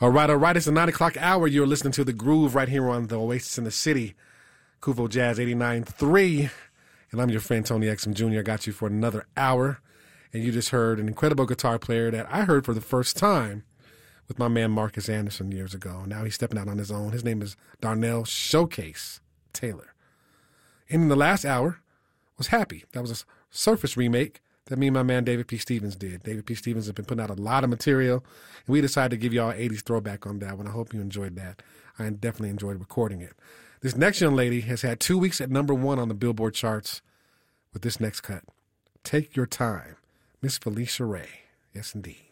All right. It's the 9 o'clock hour. You're listening to The Groove right here on the Oasis in the City, Kuvo Jazz 89.3. And I'm your friend, Tony Exum Jr. I got you for another hour. And you just heard an incredible guitar player that I heard for the first time with my man Marcus Anderson years ago. Now he's stepping out on his own. His name is Darnell Showcase Taylor. And in the last hour was Happy. That was a Surface remake that me and my man David P. Stevens did. David P. Stevens has been putting out a lot of material, and we decided to give y'all an 80s throwback on that one. I hope you enjoyed that. I definitely enjoyed recording it. This next young lady has had 2 weeks at #1 on the Billboard charts with this next cut. Take Your Time, Miss Felicia Ray. Yes, indeed.